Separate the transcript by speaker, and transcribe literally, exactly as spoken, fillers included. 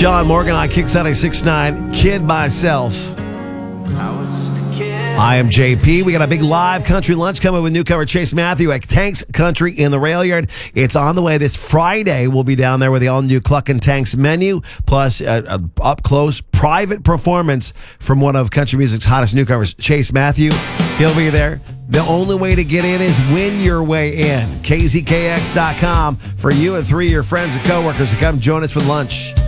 Speaker 1: Sean Morgan on Kick Saturday six nine. Kid myself. I am J P. We got a big live country lunch coming with newcomer Chase Matthew at Tanks Country in the Rail Yard. It's on the way this Friday. We'll be down there with the all-new Cluck and Tanks menu, plus a, a up-close private performance from one of country music's hottest newcomers, Chase Matthew. He'll be there. The only way to get in is win your way in. K Z K X dot com for you and three of your friends and coworkers to come join us for lunch.